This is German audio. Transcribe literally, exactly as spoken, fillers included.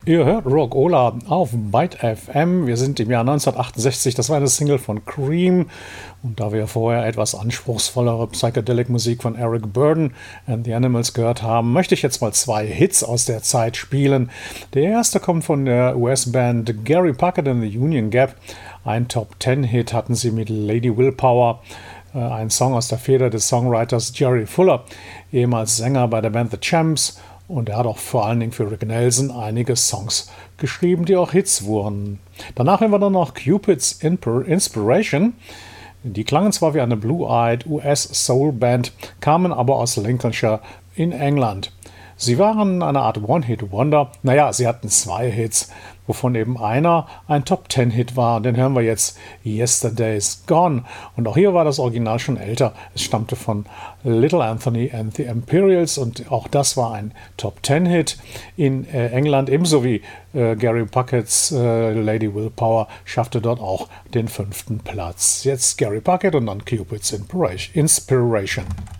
Ihr hört Rock'Ola auf Byte F M. Wir sind im Jahr neunzehnhundertachtundsechzig. Das war eine Single von Cream. Und da wir vorher etwas anspruchsvollere Psychedelic-Musik von Eric Burdon and the Animals gehört haben, möchte ich jetzt mal zwei Hits aus der Zeit spielen. Der erste kommt von der U S-Band Gary Puckett and the Union Gap. Ein Top-Ten-Hit hatten sie mit Lady Willpower. Ein Song aus der Feder des Songwriters Jerry Fuller, ehemals Sänger bei der Band The Champs. Und er hat auch vor allen Dingen für Rick Nelson einige Songs geschrieben, die auch Hits wurden. Danach haben wir dann noch Cupid's Inspiration. Die klangen zwar wie eine Blue-Eyed U S-Soul-Band, kamen aber aus Lincolnshire in England. Sie waren eine Art One-Hit-Wonder. Naja, sie hatten zwei Hits, wovon eben einer ein Top-Ten-Hit war. Den hören wir jetzt, Yesterday's Gone. Und auch hier war das Original schon älter. Es stammte von Little Anthony and the Imperials und auch das war ein Top-Ten-Hit in äh, England. Ebenso wie äh, Gary Puckett's äh, Lady Willpower schaffte dort auch den fünften Platz. Jetzt Gary Puckett und dann Cupid's Inspiration.